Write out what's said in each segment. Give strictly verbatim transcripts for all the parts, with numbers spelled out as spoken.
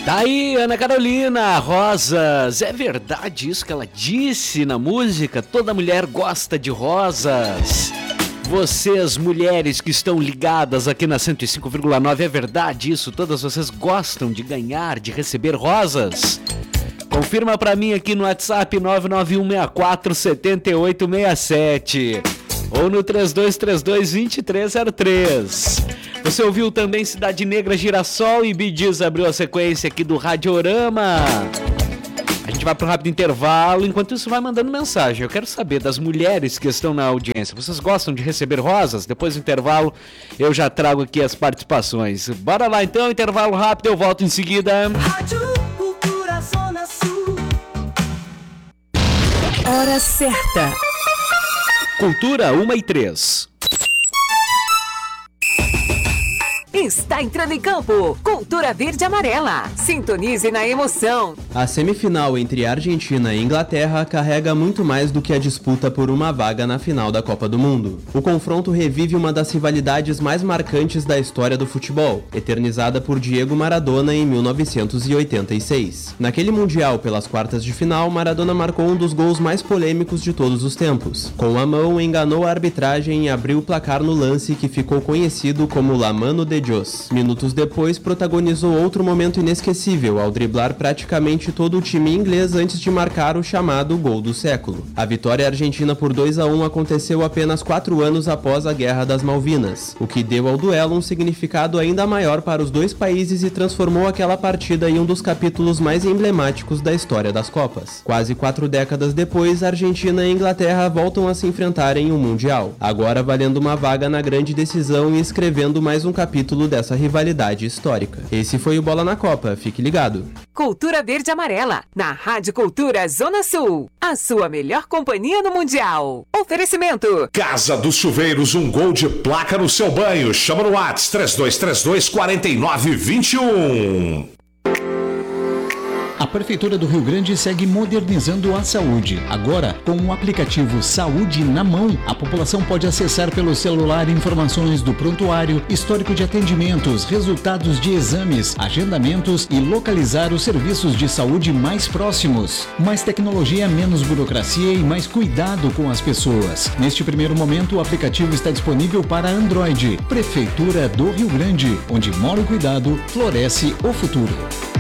Tá aí, Ana Carolina, rosas. É verdade isso que ela disse na música? Toda mulher gosta de rosas. Vocês, mulheres que estão ligadas aqui na cento e cinco vírgula nove, é verdade isso? Todas vocês gostam de ganhar, de receber rosas? Confirma pra mim aqui no WhatsApp nove nove um seis quatro sete oito seis sete ou no três dois três dois, dois três zero três. Você ouviu também Cidade Negra, Girassol e Bee Gees abriu a sequência aqui do Radiorama. A gente vai para um rápido intervalo, enquanto isso vai mandando mensagem. Eu quero saber das mulheres que estão na audiência. Vocês gostam de receber rosas? Depois do intervalo eu já trago aqui as participações. Bora lá então, intervalo rápido, eu volto em seguida. Rádio Cultura Zona Sul. Hora certa. Cultura uma e três. Está entrando em campo, Cultura Verde e Amarela. Sintonize na emoção. A semifinal entre Argentina e Inglaterra carrega muito mais do que a disputa por uma vaga na final da Copa do Mundo. O confronto revive uma das rivalidades mais marcantes da história do futebol, eternizada por Diego Maradona em mil novecentos e oitenta e seis. Naquele Mundial, pelas quartas de final, Maradona marcou um dos gols mais polêmicos de todos os tempos. Com a mão, enganou a arbitragem e abriu o placar no lance que ficou conhecido como La Mano de Dios. Minutos depois, protagonizou outro momento inesquecível ao driblar praticamente todo o time inglês antes de marcar o chamado gol do século. A vitória argentina por dois a um aconteceu apenas quatro anos após a Guerra das Malvinas, o que deu ao duelo um significado ainda maior para os dois países e transformou aquela partida em um dos capítulos mais emblemáticos da história das Copas. Quase quatro décadas depois, Argentina e Inglaterra voltam a se enfrentar em um Mundial, agora valendo uma vaga na grande decisão e escrevendo mais um capítulo dessa rivalidade histórica. Esse foi o Bola na Copa, fique ligado. Cultura Verde e Amarela, na Rádio Cultura Zona Sul. A sua melhor companhia no Mundial. Oferecimento. Casa dos Chuveiros, um gol de placa no seu banho. Chama no WhatsApp três dois três dois, quatro nove dois um. A Prefeitura do Rio Grande segue modernizando a saúde. Agora, com o aplicativo Saúde na Mão, a população pode acessar pelo celular informações do prontuário, histórico de atendimentos, resultados de exames, agendamentos e localizar os serviços de saúde mais próximos. Mais tecnologia, menos burocracia e mais cuidado com as pessoas. Neste primeiro momento, o aplicativo está disponível para Android. Prefeitura do Rio Grande, onde mora o cuidado, floresce o futuro.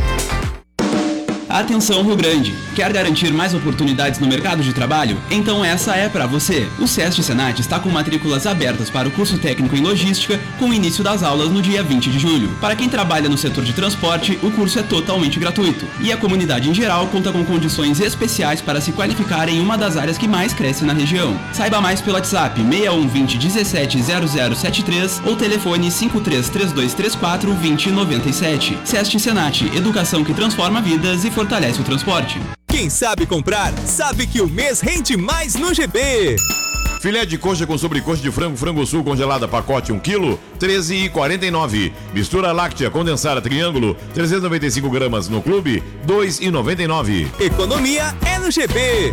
Atenção Rio Grande! Quer garantir mais oportunidades no mercado de trabalho? Então essa é para você! O SESC Senat está com matrículas abertas para o curso técnico em logística, com o início das aulas no dia vinte de julho. Para quem trabalha no setor de transporte, o curso é totalmente gratuito. E a comunidade em geral conta com condições especiais para se qualificar em uma das áreas que mais cresce na região. Saiba mais pelo WhatsApp seis um dois zero, um sete zero zero sete três ou telefone cinco três três dois três quatro, dois zero nove sete. SESC Senat, educação que transforma vidas e fortalece o transporte. Quem sabe comprar, sabe que o mês rende mais no G B. Filé de coxa com sobrecoxa de frango, frango sul congelada, pacote um quilo, treze reais e quarenta e nove centavos. Mistura láctea condensada triângulo, trezentos e noventa e cinco gramas no clube, dois reais e noventa e nove centavos. Economia é no G B.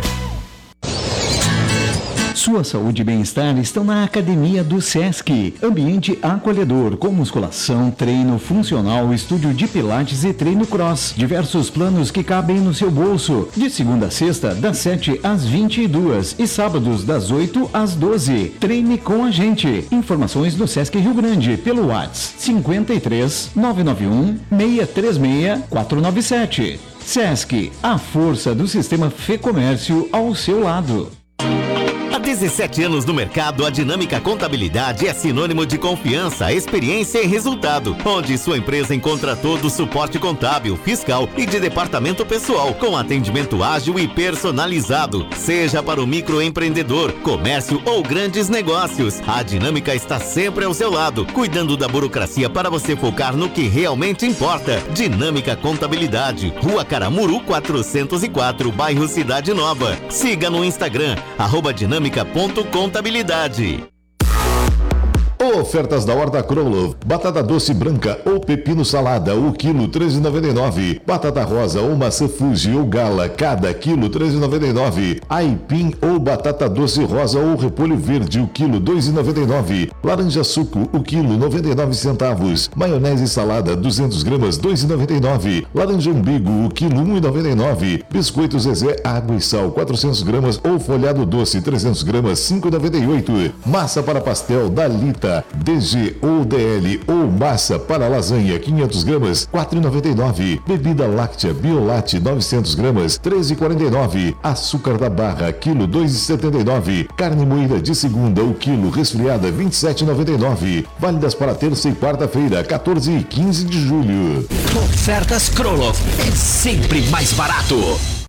Sua saúde e bem-estar estão na Academia do SESC. Ambiente acolhedor, com musculação, treino funcional, estúdio de pilates e treino cross. Diversos planos que cabem no seu bolso. De segunda a sexta, das sete às vinte e duas e sábados das oito às doze. Treine com a gente. Informações do SESC Rio Grande pelo WhatsApp cinquenta e três, nove nove um, seis três seis, quatro nove sete. SESC, a força do sistema Fê Comércio ao seu lado. Há dezessete anos no mercado, a Dinâmica Contabilidade é sinônimo de confiança, experiência e resultado, onde sua empresa encontra todo o suporte contábil, fiscal e de departamento pessoal, com atendimento ágil e personalizado, seja para o microempreendedor, comércio ou grandes negócios. A Dinâmica está sempre ao seu lado, cuidando da burocracia para você focar no que realmente importa. Dinâmica Contabilidade, Rua Caramuru quatrocentos e quatro, bairro Cidade Nova. Siga no Instagram, arroba dinâmica ponto contabilidade. Ofertas da Horta Krolov. Batata doce branca ou pepino salada, o quilo treze reais e noventa e nove centavos. Batata rosa ou maçã Fuji ou gala, cada quilo treze reais e noventa e nove centavos. Aipim ou batata doce rosa ou repolho verde, o quilo dois reais e noventa e nove centavos. Laranja suco, o quilo noventa e nove centavos. Maionese salada, duzentas gramas, dois reais e noventa e nove centavos. Laranja umbigo, o quilo um real e noventa e nove centavos. Biscoito Zezé, água e sal, quatrocentas gramas ou folhado doce, trezentas gramas, cinco reais e noventa e oito centavos. Massa para pastel Dalita, D G ou D L ou massa para lasanha, quinhentas gramas, quatro reais e noventa e nove centavos. Bebida láctea Biolate, novecentas gramas, treze reais e quarenta e nove centavos. Açúcar da barra, quilo dois reais e setenta e nove centavos. Carne moída de segunda, o quilo resfriada, vinte e sete reais e noventa e nove centavos. Válidas para terça e quarta-feira, quatorze e quinze de julho. Ofertas Krolov é sempre mais barato.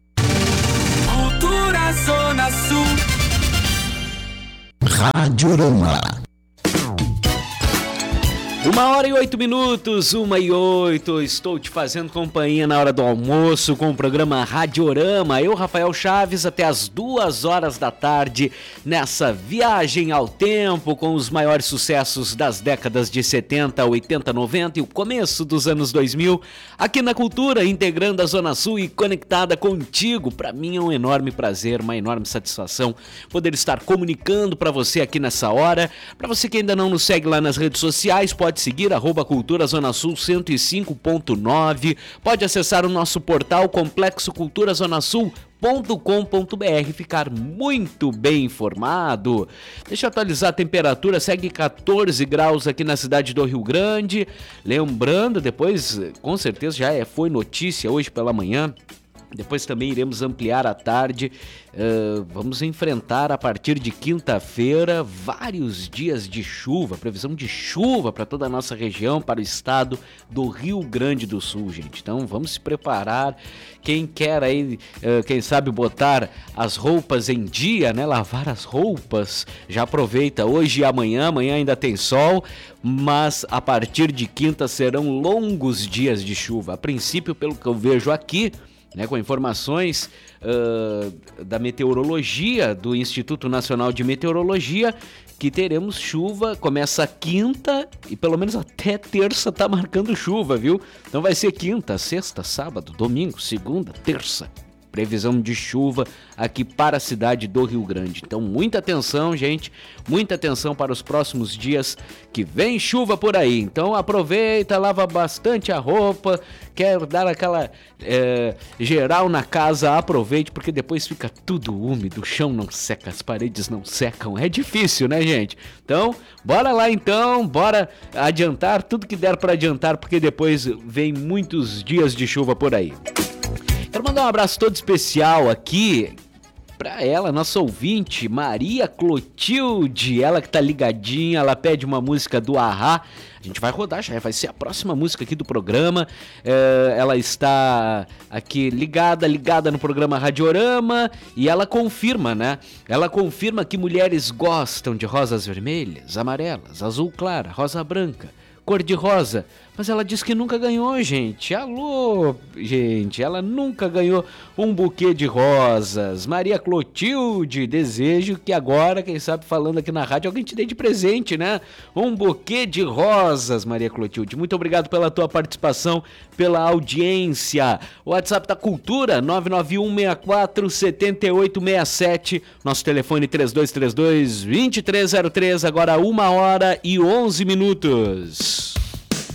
Cultura Zona Sul. Radiorama. Uma hora e oito minutos, uma e oito, estou te fazendo companhia na hora do almoço com o programa Radiorama. Eu, Rafael Chaves, até as duas horas da tarde, nessa viagem ao tempo com os maiores sucessos das décadas de setenta, oitenta, noventa e o começo dos anos dois mil, aqui na Cultura, integrando a Zona Sul e conectada contigo. Para mim é um enorme prazer, uma enorme satisfação poder estar comunicando para você aqui nessa hora. Para você que ainda não nos segue lá nas redes sociais, pode seguir arroba Cultura Zona Sul cento e cinco ponto nove, pode acessar o nosso portal complexo cultura zona sul ponto com ponto b r, ficar muito bem informado. Deixa eu atualizar a temperatura, segue quatorze graus aqui na cidade do Rio Grande. Lembrando, depois com certeza já é, foi notícia hoje pela manhã, depois também iremos ampliar à tarde. Uh, vamos enfrentar a partir de quinta-feira vários dias de chuva, previsão de chuva para toda a nossa região, para o estado do Rio Grande do Sul, gente. Então vamos se preparar. Quem quer aí, uh, quem sabe botar as roupas em dia, né? Lavar as roupas, já aproveita hoje e amanhã. Amanhã ainda tem sol, mas a partir de quinta serão longos dias de chuva. A princípio, pelo que eu vejo aqui, né, com informações uh, da meteorologia, do Instituto Nacional de Meteorologia, que teremos chuva, começa quinta e pelo menos até terça tá marcando chuva, viu? Então vai ser quinta, sexta, sábado, domingo, segunda, terça. Previsão de chuva aqui para a cidade do Rio Grande. Então muita atenção, gente, muita atenção para os próximos dias, que vem chuva por aí. Então aproveita, lava bastante a roupa, quer dar aquela é, geral na casa, aproveite, porque depois fica tudo úmido, o chão não seca, as paredes não secam, é difícil, né, gente? Então bora lá então, bora adiantar tudo que der para adiantar, porque depois vem muitos dias de chuva por aí. Quero mandar um abraço todo especial aqui pra ela, nossa ouvinte, Maria Clotilde, ela que tá ligadinha, ela pede uma música do Ahá. A gente vai rodar, já vai ser a próxima música aqui do programa. É, ela está aqui ligada, ligada no programa Radiorama, e ela confirma, né? Ela confirma que mulheres gostam de rosas vermelhas, amarelas, azul clara, rosa branca, cor de rosa, mas ela diz que nunca ganhou, gente. Alô, gente, ela nunca ganhou um buquê de rosas. Maria Clotilde, desejo que agora, quem sabe falando aqui na rádio, alguém te dê de presente, né? Um buquê de rosas, Maria Clotilde. Muito obrigado pela tua participação, pela audiência. O WhatsApp da Cultura, nove nove um seis quatro sete oito seis sete. Nosso telefone três dois três dois, dois três zero três. Agora uma hora e onze minutos.